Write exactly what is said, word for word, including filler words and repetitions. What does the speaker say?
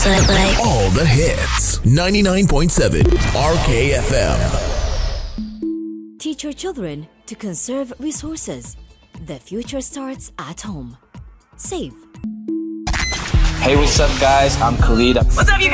All the hits. ninety-nine point seven R K F M. Teach your children to conserve resources. The future starts at home. Save. Hey, what's up, guys? I'm Khalid. What's up, you